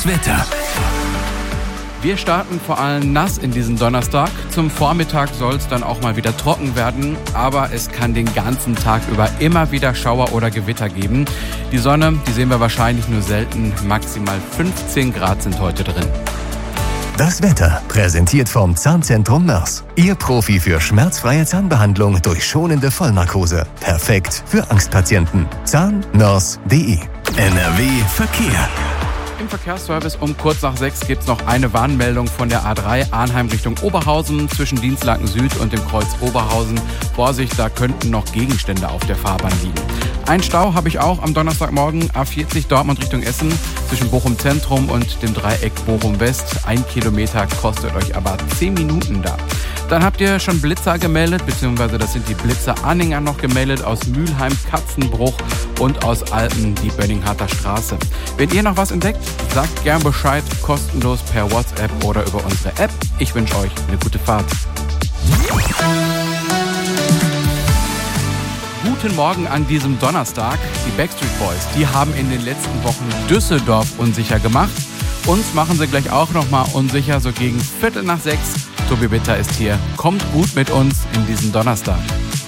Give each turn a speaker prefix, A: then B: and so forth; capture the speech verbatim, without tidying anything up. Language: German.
A: Wetter.
B: Wir starten vor allem nass in diesen Donnerstag. Zum Vormittag soll es dann auch mal wieder trocken werden, aber es kann den ganzen Tag über immer wieder Schauer oder Gewitter geben. Die Sonne, die sehen wir wahrscheinlich nur selten. Maximal fünfzehn Grad sind heute drin.
A: Das Wetter, präsentiert vom Zahnzentrum Mörs. Ihr Profi für schmerzfreie Zahnbehandlung durch schonende Vollnarkose. Perfekt für Angstpatienten. Zahnmörs punkt de. N R W Verkehr.
B: Im Verkehrsservice um kurz nach sechs gibt es noch eine Warnmeldung von der A drei Arnheim Richtung Oberhausen zwischen Dienstlaken Süd und dem Kreuz Oberhausen. Vorsicht, da könnten noch Gegenstände auf der Fahrbahn liegen. Ein Stau habe ich auch am Donnerstagmorgen A vierzig Dortmund Richtung Essen zwischen Bochum Zentrum und dem Dreieck Bochum West. Ein Kilometer kostet euch aber zehn Minuten da. Dann habt ihr schon Blitzer gemeldet, beziehungsweise das sind die Blitzer-Anhänger noch gemeldet aus Mülheim, Katzenbruch und aus Alpen, die Bönningharter Straße. Wenn ihr noch was entdeckt, sagt gern Bescheid, kostenlos per WhatsApp oder über unsere App. Ich wünsche euch eine gute Fahrt. Guten Morgen an diesem Donnerstag. Die Backstreet Boys, die haben in den letzten Wochen Düsseldorf unsicher gemacht. Uns machen sie gleich auch nochmal unsicher, so gegen Viertel nach sechs. Tobi Bitter ist hier. Kommt gut mit uns in diesen Donnerstag.